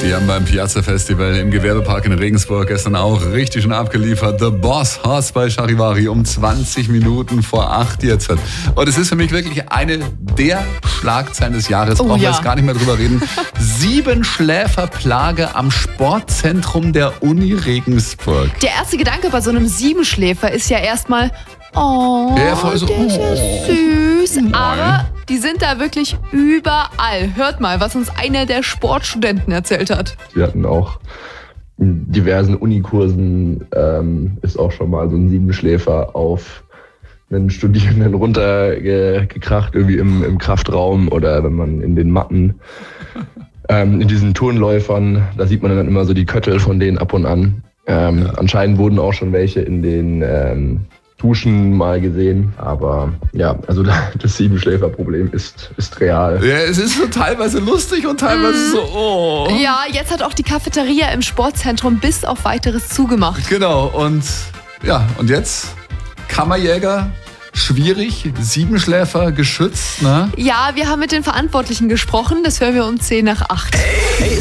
Die haben beim Piazza Festival im Gewerbepark in Regensburg gestern auch richtig schön abgeliefert. The Boss Hoss bei Charivari um 20 Minuten vor 8 jetzt. Und es ist für mich wirklich eine der Schlagzeilen des Jahres. Brauchen wir jetzt gar nicht mehr drüber reden. 7-Schläfer-Plage am Sportzentrum der Uni Regensburg. Der erste Gedanke bei so einem Siebenschläfer ist ja erstmal, oh, ja, voll so, der ist ja süß. Nein. Aber die sind da wirklich überall. Hört mal, was uns einer der Sportstudenten erzählt hat. Wir hatten auch in diversen Unikursen ist auch schon mal so ein Siebenschläfer auf einen Studierenden runtergekracht, irgendwie im Kraftraum oder wenn man in den Matten, in diesen Turnläufern, da sieht man dann immer so die Köttel von denen ab und an. Anscheinend wurden auch schon welche in den Duschen mal gesehen, aber ja, also das Siebenschläferproblem ist real. Ja, es ist so teilweise lustig und teilweise so, oh. Ja, jetzt hat auch die Cafeteria im Sportzentrum bis auf Weiteres zugemacht. Genau, und jetzt Kammerjäger, schwierig, Siebenschläfer geschützt, ne? Ja, wir haben mit den Verantwortlichen gesprochen, das hören wir um 7:50. Hey,